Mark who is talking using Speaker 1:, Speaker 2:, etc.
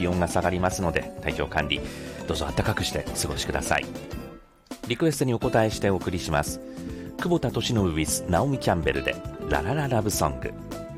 Speaker 1: 気温が下がりますので、体調管理どうぞ暖かくして過ごしください。リクエストにお答えしてお送りします。久保田利伸 with ナオミ・キャンベルでララララブソング。